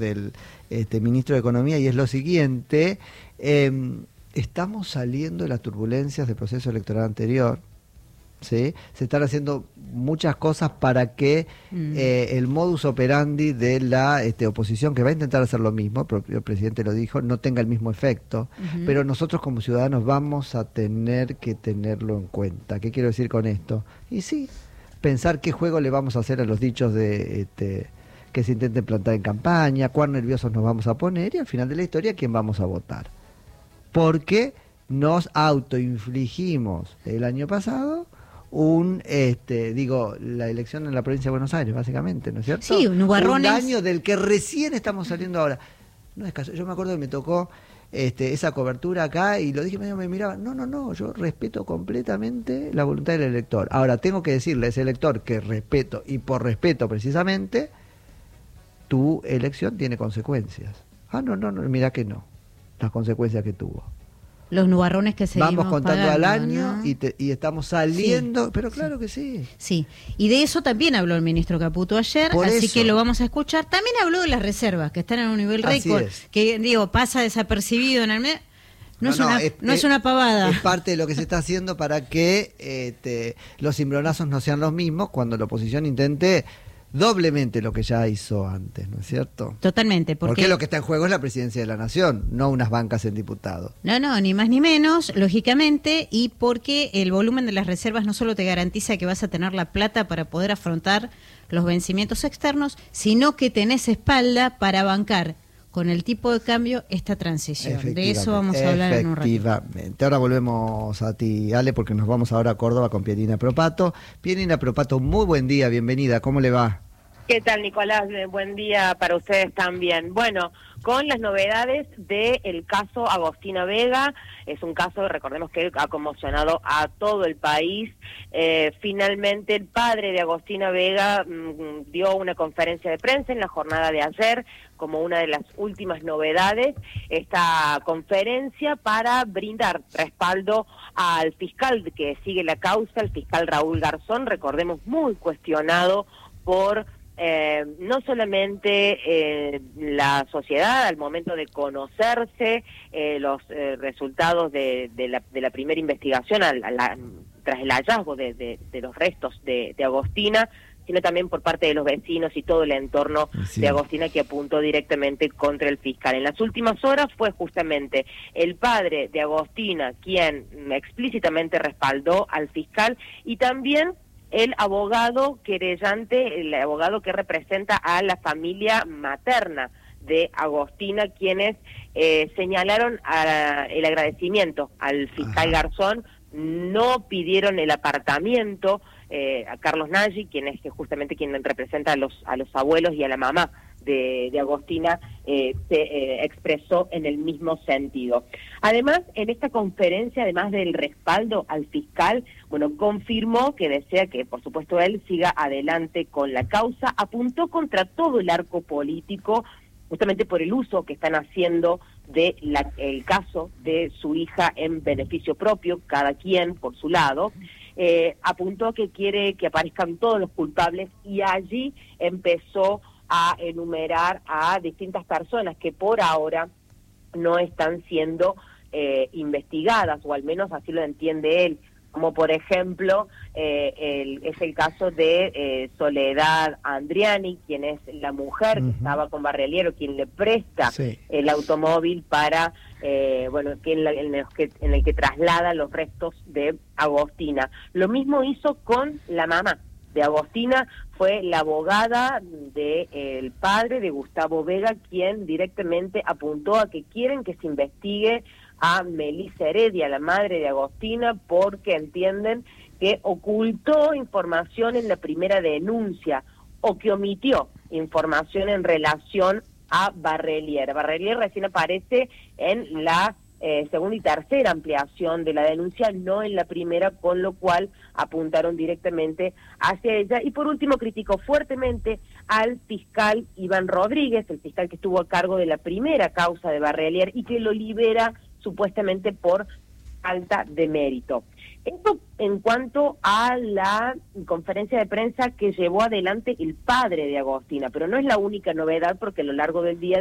del ministro de Economía, y es lo siguiente: estamos saliendo de las turbulencias del proceso electoral anterior, ¿sí? Se están haciendo muchas cosas para que el modus operandi de la oposición, que va a intentar hacer lo mismo, el propio presidente lo dijo, no tenga el mismo efecto, pero nosotros como ciudadanos vamos a tener que tenerlo en cuenta. ¿Qué quiero decir con esto? Y sí, pensar qué juego le vamos a hacer a los dichos de que se intenten plantar en campaña, cuán nerviosos nos vamos a poner, y al final de la historia quién vamos a votar. Porque nos autoinfligimos el año pasado la elección en la provincia de Buenos Aires, básicamente, ¿no es cierto? Sí, nubarrones. Un daño del que recién estamos saliendo ahora. No es caso. Yo me acuerdo que me tocó esa cobertura acá y lo dije, medio me miraba. No, yo respeto completamente la voluntad del elector. Ahora, tengo que decirle a ese elector que respeto, y por respeto precisamente, tu elección tiene consecuencias. No, mirá que no, las consecuencias que tuvo. Los nubarrones que seguimos vamos contando pagando, al año, ¿no? y estamos saliendo, sí, pero claro que sí. Sí, y de eso también habló el ministro Caputo ayer, Por así eso. que lo vamos a escuchar. También habló de las reservas, que están en un nivel Así récord, es. que pasa desapercibido en el mes. No es una pavada. Es parte de lo que se está haciendo para que los cimbronazos no sean los mismos cuando la oposición intente doblemente lo que ya hizo antes, ¿no es cierto? Totalmente. Porque lo que está en juego es la presidencia de la nación, no unas bancas en diputados. No, ni más ni menos, lógicamente, y porque el volumen de las reservas no solo te garantiza que vas a tener la plata para poder afrontar los vencimientos externos, sino que tenés espalda para bancar con el tipo de cambio esta transición. De eso vamos a hablar en un ratito. Efectivamente. Ahora volvemos a ti, Ale, porque nos vamos ahora a Córdoba con Pierina Propato. Pierina Propato, muy buen día, bienvenida, ¿cómo le va? ¿Qué tal, Nicolás? Buen día para ustedes también. Bueno, con las novedades del caso Agostina Vega, es un caso, recordemos que ha conmocionado a todo el país. Finalmente el padre de Agostina Vega dio una conferencia de prensa en la jornada de ayer, como una de las últimas novedades, esta conferencia para brindar respaldo al fiscal que sigue la causa, el fiscal Raúl Garzón, recordemos muy cuestionado por no solamente la sociedad al momento de conocerse los resultados de la primera investigación tras el hallazgo de los restos de Agostina, sino también por parte de los vecinos y todo el entorno de Agostina, que apuntó directamente contra el fiscal. En las últimas horas fue justamente el padre de Agostina quien explícitamente respaldó al fiscal, y también el abogado querellante, el abogado que representa a la familia materna de Agostina, quienes señalaron el agradecimiento al fiscal Garzón, no pidieron el apartamiento. A Carlos Nagy, quien es justamente quien representa a los abuelos y a la mamá de Agostina, se expresó en el mismo sentido. Además, en esta conferencia, además del respaldo al fiscal, confirmó que desea que, por supuesto, él siga adelante con la causa, apuntó contra todo el arco político, justamente por el uso que están haciendo de el caso de su hija en beneficio propio, cada quien por su lado. Apuntó que quiere que aparezcan todos los culpables, y allí empezó a enumerar a distintas personas que por ahora no están siendo investigadas, o al menos así lo entiende él, como por ejemplo es el caso de Soledad Andriani, quien es la mujer que estaba con Barreliero, quien le presta el automóvil para en el que traslada los restos de Agostina. Lo mismo hizo con la mamá de Agostina, fue la abogada del padre de Gustavo Vega, quien directamente apuntó a que quieren que se investigue a Melissa Heredia, la madre de Agostina, porque entienden que ocultó información en la primera denuncia, o que omitió información en relación a Barrelier. Barrelier recién aparece en la segunda y tercera ampliación de la denuncia, no en la primera, con lo cual apuntaron directamente hacia ella. Y por último, criticó fuertemente al fiscal Iván Rodríguez, el fiscal que estuvo a cargo de la primera causa de Barrelier y que lo libera supuestamente por falta de mérito. Esto en cuanto a la conferencia de prensa que llevó adelante el padre de Agostina, pero no es la única novedad porque a lo largo del día